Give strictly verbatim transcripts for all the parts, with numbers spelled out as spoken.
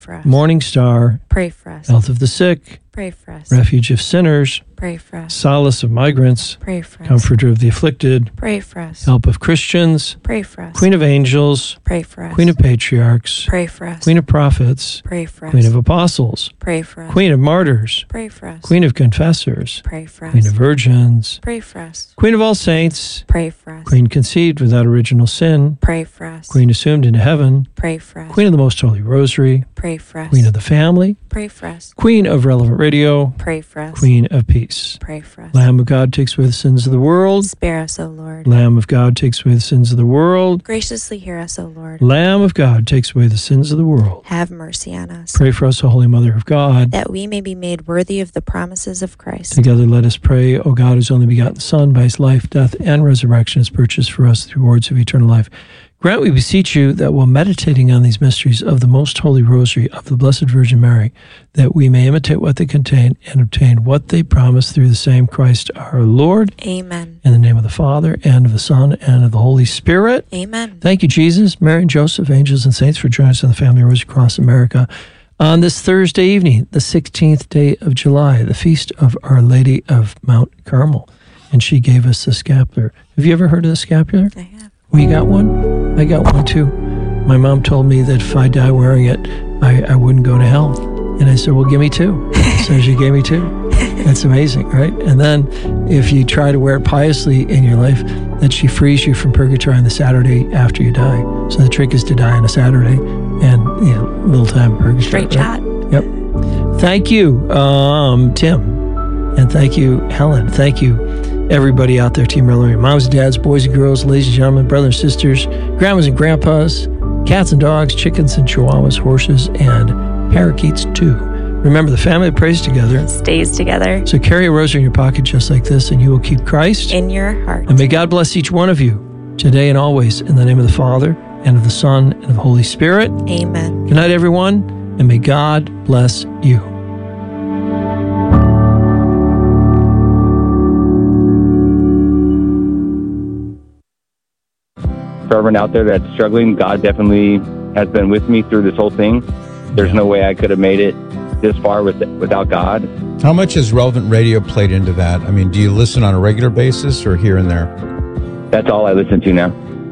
for us. Morning Star. Pray for us. Health of the sick. Pray for us. Refuge of sinners. Pray for us. Solace of migrants. Pray for us. Comforter of the afflicted. Pray for us. Help of Christians. Pray for us. Queen of angels. Pray for us. Queen of patriarchs. Pray for us. Queen of prophets. Pray for us. Queen of apostles. Pray for us. Queen of martyrs. Pray for us. Queen of confessors. Pray for us. Queen of virgins. Pray for us. Queen of all saints. Pray for us. Queen conceived without original sin. Pray for us. Queen assumed into heaven. Pray for us. Queen of the Most Holy Rosary. Pray for us. Queen of the family. Pray for us. Queen of Relevant Radio. Pray for us. Queen of peace. Pray for us. Lamb of God takes away the sins of the world. Spare us, O Lord. Lamb of God takes away the sins of the world. Graciously hear us, O Lord. Lamb of God takes away the sins of the world. Have mercy on us. Pray for us, O Holy Mother of God. That we may be made worthy of the promises of Christ. Together let us pray, O God, whose only begotten Son, by his life, death, and resurrection, has purchased for us the rewards of eternal life. Grant, we beseech you, that while meditating on these mysteries of the most holy rosary of the Blessed Virgin Mary, that we may imitate what they contain and obtain what they promise through the same Christ our Lord. Amen. In the name of the Father, and of the Son, and of the Holy Spirit. Amen. Thank you, Jesus, Mary, and Joseph, angels and saints, for joining us on the Family Rosary across America on this Thursday evening, the sixteenth day of July, the feast of Our Lady of Mount Carmel. And she gave us the scapular. Have you ever heard of the scapular? I have. Well, you got one? I got one too. My mom told me that if I die wearing it, I, I wouldn't go to hell. And I said, well, give me two. So she gave me two. That's amazing, right? And then if you try to wear it piously in your life, that she frees you from purgatory on the Saturday after you die. So the trick is to die on a Saturday and, you know, a little time in purgatory. Straight right? shot. Yep. Thank you, um, Tim. And thank you, Helen. Thank you, everybody out there, Team Relevant. Moms and dads, boys and girls, ladies and gentlemen, brothers and sisters, grandmas and grandpas, cats and dogs, chickens and chihuahuas, horses and parakeets too. Remember, the family that prays together Stays together. So carry a rosary in your pocket just like this, and you will keep Christ In your heart. And may God bless each one of you today and always, in the name of the Father, and of the Son, and of the Holy Spirit. Amen. Good night, everyone, and may God bless you. For everyone out there that's struggling, God definitely has been with me through this whole thing. There's no way I could have made it this far with, without God. How much has Relevant Radio played into that? I mean, do you listen on a regular basis or here and there? That's all I listen to now.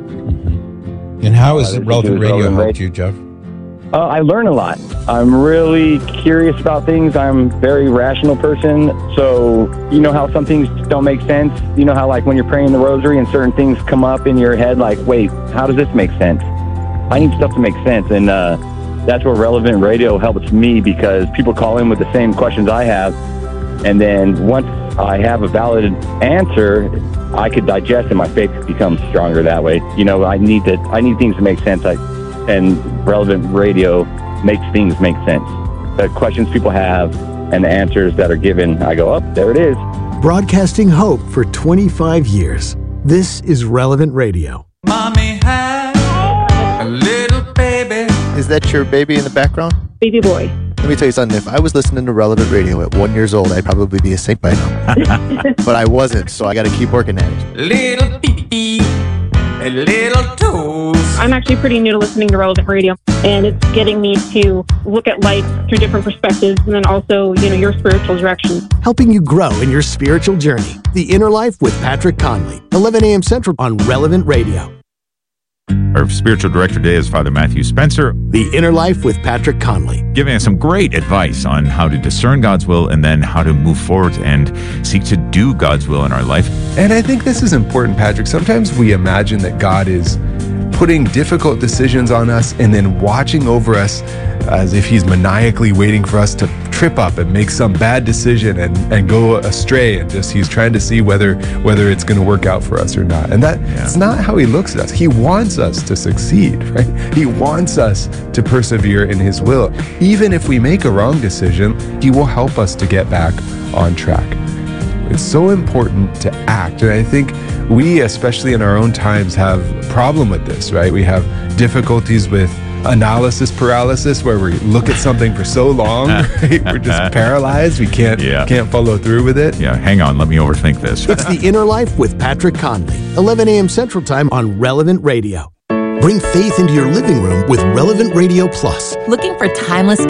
Mm-hmm. And how has uh, Relevant Radio Relevant helped Radio. you, Jeff? Uh, I learn a lot. I'm really curious about things. I'm a very rational person. So, you know how some things don't make sense? You know how, like, when you're praying the rosary and certain things come up in your head, like, wait, how does this make sense? I need stuff to make sense. And uh, that's where Relevant Radio helps me, because people call in with the same questions I have. And then once I have a valid answer, I could digest, and my faith becomes stronger that way. You know, I need to, I need things to make sense. I, and Relevant Radio makes things make sense. The questions people have and the answers that are given, I go, oh, there it is. Broadcasting hope for twenty-five years. This is Relevant Radio. Mommy had a little baby. Is that your baby in the background? Baby boy. Let me tell you something. If I was listening to Relevant Radio at one years old, I'd probably be a saint by now. But I wasn't, so I got to keep working at it. Little pee-pee, a little toes. I'm actually pretty new to listening to Relevant Radio, and it's getting me to look at life through different perspectives, and then also, you know, your spiritual direction. Helping you grow in your spiritual journey. The Inner Life with Patrick Conley. eleven a.m. Central on Relevant Radio. Our spiritual director today is Father Matthew Spencer. The Inner Life with Patrick Conley. Giving us some great advice on how to discern God's will and then how to move forward and seek to do God's will in our life. And I think this is important, Patrick. Sometimes we imagine that God is putting difficult decisions on us and then watching over us as if he's maniacally waiting for us to trip up and make some bad decision and, and go astray, and just he's trying to see whether whether it's going to work out for us or not. And that, that's not how he looks at us. He wants us to succeed, right? He wants us to persevere in his will. Even if we make a wrong decision, he will help us to get back on track. It's so important to act. And I think we, especially in our own times, have a problem with this, right? We have difficulties with analysis paralysis, where we look at something for so long, right? We're just paralyzed. We can't yeah. can't follow through with it. Yeah, hang on. Let me overthink this. It's The Inner Life with Patrick Conley. eleven a.m. Central Time on Relevant Radio. Bring faith into your living room with Relevant Radio Plus. Looking for timeless